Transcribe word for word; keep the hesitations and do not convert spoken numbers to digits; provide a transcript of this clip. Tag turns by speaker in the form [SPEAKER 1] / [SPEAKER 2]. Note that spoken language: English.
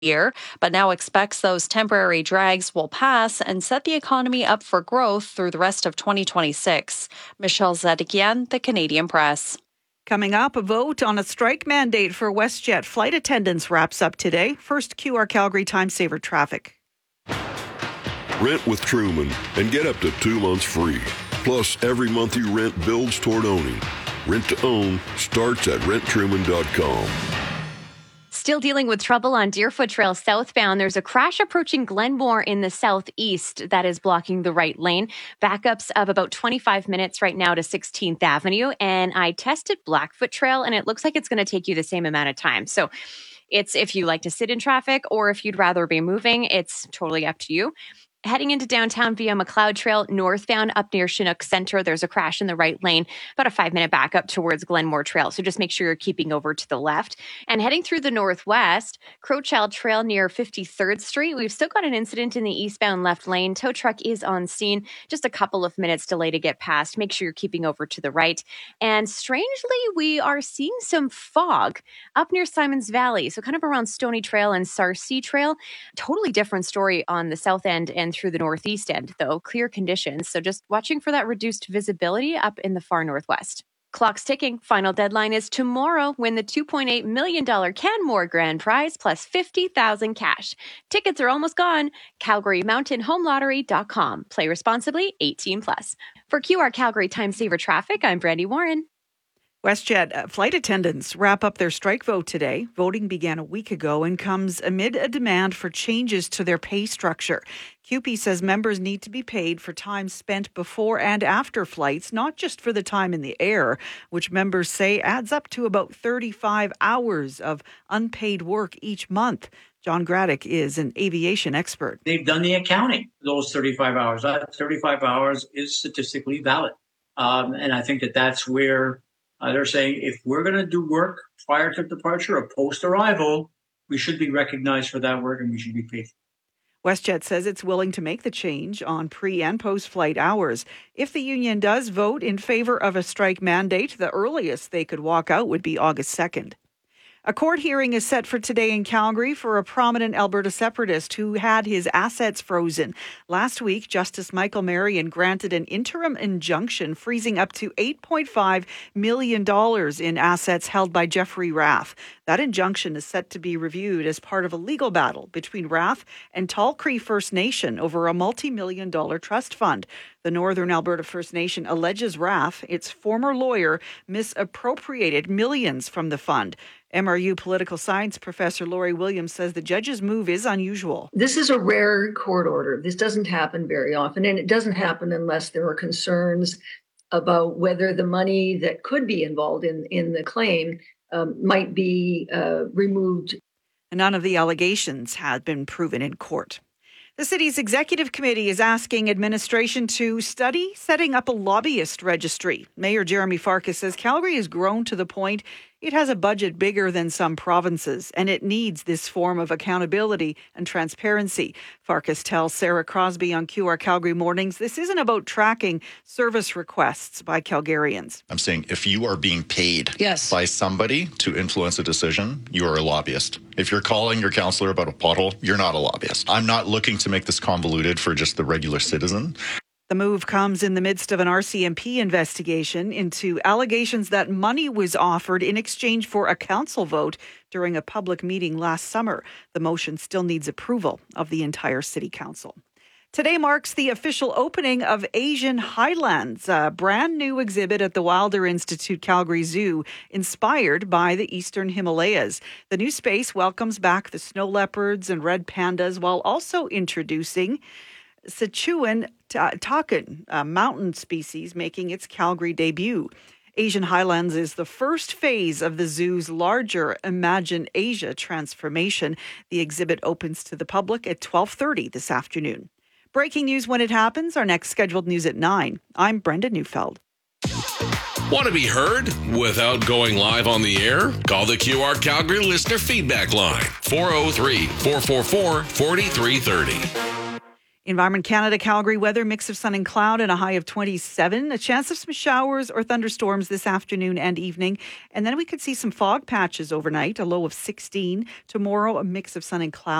[SPEAKER 1] year, but now expects those temporary drags will pass and set the economy up for growth through the rest of twenty twenty-six. Michelle Zedekian, The Canadian Press.
[SPEAKER 2] Coming up, a vote on a strike mandate for WestJet flight attendants wraps up today. First, Q R Calgary Time Saver traffic.
[SPEAKER 3] Rent with Truman and get up to two months free. Plus, every month you rent builds toward owning. Rent to own starts at rent truman dot com.
[SPEAKER 4] Still dealing with trouble on Deerfoot Trail southbound. There's a crash approaching Glenmore in the southeast that is blocking the right lane. Backups of about twenty-five minutes right now to sixteenth Avenue. And I tested Blackfoot Trail, and it looks like it's going to take you the same amount of time. So it's if you like to sit in traffic or if you'd rather be moving, it's totally up to you. Heading into downtown via McLeod Trail, northbound up near Chinook Center, there's a crash in the right lane, about a five-minute backup towards Glenmore Trail. So just make sure you're keeping over to the left. And heading through the northwest, Crowchild Trail near fifty-third Street, we've still got an incident in the eastbound left lane. Tow truck is on scene. Just a couple of minutes delay to get past. Make sure you're keeping over to the right. And strangely, we are seeing some fog up near Simons Valley, so kind of around Stony Trail and Sarcee Trail. Totally different story on the south end and through the northeast end, though. Clear conditions. So just watching for that reduced visibility up in the far northwest. Clock's ticking. Final deadline is tomorrow. Win the two point eight million dollars Canmore Grand Prize plus fifty thousand dollars cash. Tickets are almost gone. Calgary Mountain Home Lottery dot com. Play responsibly, eighteen plus. For Q R Calgary Time Saver Traffic, I'm Brandy Warren.
[SPEAKER 2] WestJet uh, flight attendants wrap up their strike vote today. Voting began a week ago and comes amid a demand for changes to their pay structure. C U P E says members need to be paid for time spent before and after flights, not just for the time in the air, which members say adds up to about thirty-five hours of unpaid work each month. John Graddick is an aviation expert.
[SPEAKER 5] They've done the accounting, those thirty-five hours. That thirty-five hours is statistically valid. Um, and I think that that's where Uh, they're saying if we're going to do work prior to departure or post-arrival, we should be recognized for that work and we should be paid.
[SPEAKER 2] WestJet says it's willing to make the change on pre- and post-flight hours. If the union does vote in favor of a strike mandate, the earliest they could walk out would be August second. A court hearing is set for today in Calgary for a prominent Alberta separatist who had his assets frozen. Last week, Justice Michael Marion granted an interim injunction freezing up to eight point five million dollars in assets held by Jeffrey Rath. That injunction is set to be reviewed as part of a legal battle between Rath and Tall Cree First Nation over a multi-million dollar trust fund. The Northern Alberta First Nation alleges Rath, its former lawyer, misappropriated millions from the fund. M R U political science professor Laurie Williams says the judge's move is unusual.
[SPEAKER 6] This is a rare court order. This doesn't happen very often, and it doesn't happen unless there are concerns about whether the money that could be involved in, in the claim um, might be uh, removed.
[SPEAKER 2] None of the allegations had been proven in court. The city's executive committee is asking administration to study setting up a lobbyist registry. Mayor Jeremy Farkas says Calgary has grown to the point it has a budget bigger than some provinces, and it needs this form of accountability and transparency. Farkas tells Sarah Crosby on Q R Calgary Mornings this isn't about tracking service requests by Calgarians.
[SPEAKER 7] I'm saying if you are being paid
[SPEAKER 8] yes.
[SPEAKER 7] by somebody to influence a decision, you are a lobbyist. If you're calling your councillor about a pothole, you're not a lobbyist. I'm not looking to make this convoluted for just the regular citizen.
[SPEAKER 2] The move comes in the midst of an R C M P investigation into allegations that money was offered in exchange for a council vote during a public meeting last summer. The motion still needs approval of the entire city council. Today marks the official opening of Asian Highlands, a brand new exhibit at the Wilder Institute Calgary Zoo, inspired by the Eastern Himalayas. The new space welcomes back the snow leopards and red pandas while also introducing Sichuan takin, a mountain species, making its Calgary debut. Asian Highlands is the first phase of the zoo's larger Imagine Asia transformation. The exhibit opens to the public at twelve thirty this afternoon. Breaking news when it happens. Our next scheduled news at nine. I'm Brenda Neufeld.
[SPEAKER 9] Want to be heard without going live on the air? Call the Q R Calgary Listener Feedback Line, four oh three, four four four, four three three oh.
[SPEAKER 2] Environment Canada, Calgary weather, mix of sun and cloud and a high of twenty-seven. A chance of some showers or thunderstorms this afternoon and evening. And then we could see some fog patches overnight, a low of sixteen. Tomorrow, a mix of sun and cloud.